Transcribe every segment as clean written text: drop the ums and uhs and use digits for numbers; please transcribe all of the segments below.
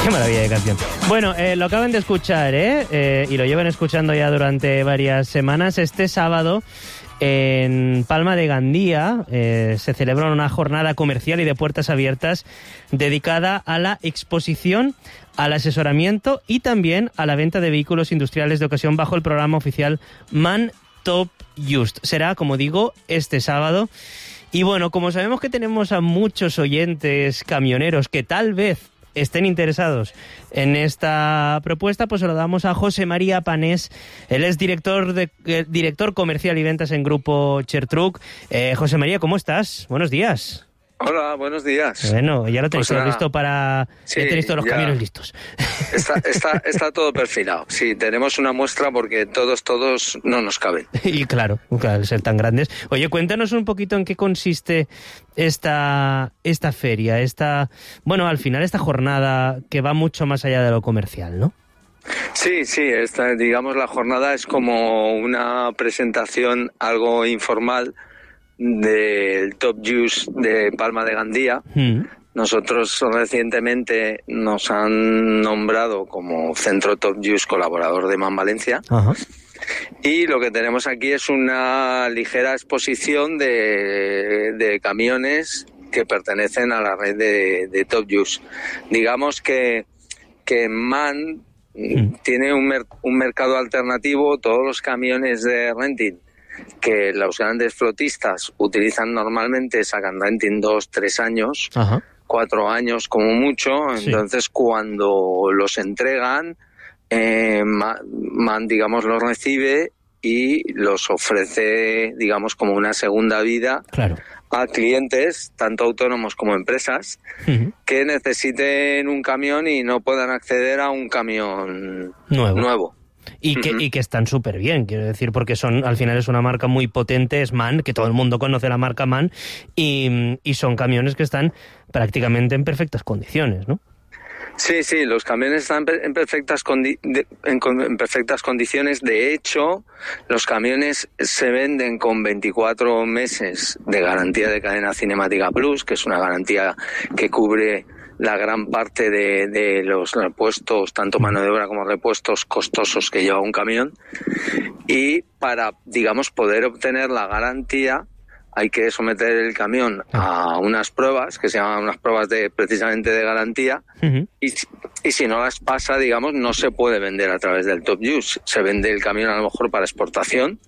Qué maravilla de canción. Bueno, lo acaban de escuchar, y lo llevan escuchando ya durante varias semanas. Este sábado, en Palma de Gandía, se celebra una jornada comercial y de puertas abiertas dedicada a la exposición, al asesoramiento y también a la venta de vehículos industriales de ocasión bajo el programa oficial MAN Top Used. Será, como digo, este sábado. Y bueno, como sabemos que tenemos a muchos oyentes camioneros que tal vez estén interesados en esta propuesta, pues se lo damos a José María Panés. Él es director comercial y ventas en Grupo Chertruck. José María, ¿cómo estás? Buenos días. Hola, buenos días. Bueno, ya lo tenéis todo listo para... Sí, ya tenéis todos los camiones listos. Está todo perfilado. Sí, tenemos una muestra porque todos no nos caben. Y claro, al ser tan grandes. Oye, cuéntanos un poquito en qué consiste esta feria, al final esta jornada que va mucho más allá de lo comercial, ¿no? Sí, digamos la jornada es como una presentación algo informal del Top Use de Palma de Gandía. Nosotros recientemente nos han nombrado como Centro Top Use colaborador de MAN Valencia. Ajá. Y lo que tenemos aquí es una ligera exposición de camiones que pertenecen a la red de Top Use. Digamos que MAN tiene un mercado alternativo. Todos los camiones de renting que los grandes flotistas utilizan normalmente sacan renting 2-3 años, 4 años como mucho. Sí. Entonces cuando los entregan, MAN, digamos, los recibe y los ofrece, digamos, como una segunda vida. Claro. A clientes, tanto autónomos como empresas, que necesiten un camión y no puedan acceder a un camión nuevo. Y que están súper bien, quiero decir, porque al final es una marca muy potente, es MAN, que todo el mundo conoce la marca MAN, y son camiones que están prácticamente en perfectas condiciones, ¿no? Sí, los camiones están en perfectas condiciones. De hecho, los camiones se venden con 24 meses de garantía de cadena cinemática plus, que es una garantía que cubre la gran parte de los repuestos, tanto mano de obra como repuestos costosos que lleva un camión. Y para, digamos, poder obtener la garantía, hay que someter el camión a unas pruebas que se llaman unas pruebas precisamente de garantía. Y si no las pasa, digamos, no se puede vender a través del Top Use. Se vende el camión a lo mejor para exportación.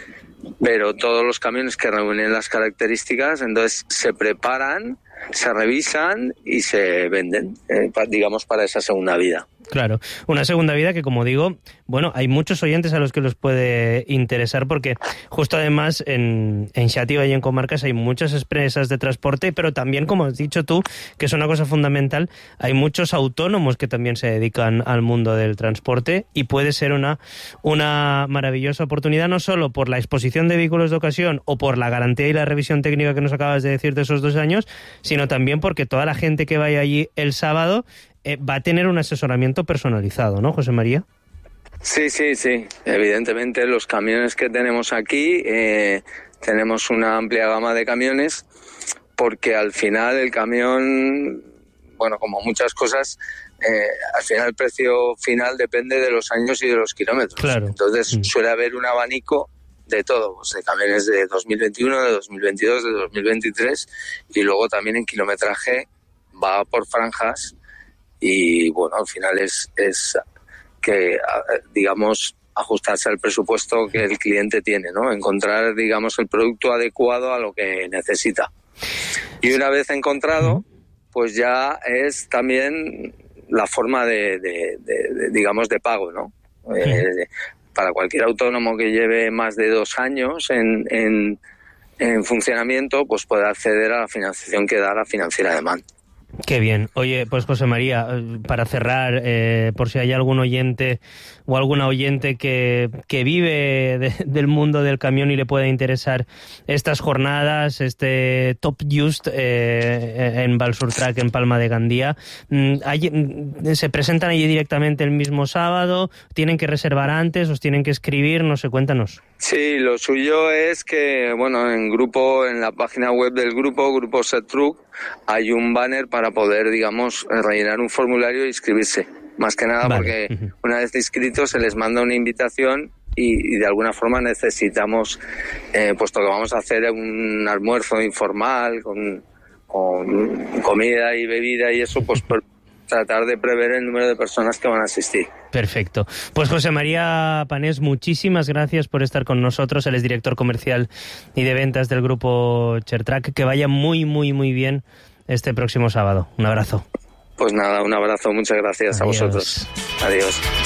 Pero todos los camiones que reúnen las características, entonces se preparan, se revisan y se venden, digamos, para esa segunda vida. Claro, una segunda vida que, como digo, bueno, hay muchos oyentes a los que los puede interesar porque justo además en Xàtiva y en comarcas hay muchas empresas de transporte, pero también, como has dicho tú, que es una cosa fundamental, hay muchos autónomos que también se dedican al mundo del transporte y puede ser una maravillosa oportunidad, no solo por la exposición de vehículos de ocasión o por la garantía y la revisión técnica que nos acabas de decir de esos 2 años, sino también porque toda la gente que vaya allí el sábado va a tener un asesoramiento personalizado, ¿no, José María? Sí. Evidentemente los camiones que tenemos aquí, tenemos una amplia gama de camiones, porque al final el camión, bueno, como muchas cosas, al final el precio final depende de los años y de los kilómetros. Claro. Entonces suele haber un abanico de todo, pues de camiones de 2021, de 2022, de 2023, y luego también en kilometraje va por franjas. Y bueno, al final es que, digamos, ajustarse al presupuesto que el cliente tiene, ¿no? Encontrar, digamos, el producto adecuado a lo que necesita. Y una vez encontrado, pues ya es también la forma digamos, de pago, ¿no? Para cualquier autónomo que lleve más de 2 años en funcionamiento, pues puede acceder a la financiación que da la financiera de MAN. Qué bien. Oye, pues José María, para cerrar, por si hay algún oyente o alguna oyente que vive del mundo del camión y le pueda interesar estas jornadas, este Top Used en Valsurtrack, en Palma de Gandía, ¿se presentan allí directamente el mismo sábado? ¿Tienen que reservar antes? ¿Os tienen que escribir? No sé, cuéntanos. Sí, lo suyo es que, bueno, en la página web del Grupo Set Truck, hay un banner para poder, digamos, rellenar un formulario e inscribirse. Más que nada porque una vez inscritos se les manda una invitación y de alguna forma necesitamos, puesto que vamos a hacer un almuerzo informal con comida y bebida y eso, pues tratar de prever el número de personas que van a asistir. Perfecto. Pues José María Panés, muchísimas gracias por estar con nosotros. Él es director comercial y de ventas del grupo Chertrack. Que vaya muy, muy, muy bien este próximo sábado. Un abrazo. Pues nada, un abrazo. Muchas gracias. Adiós. A vosotros. Adiós.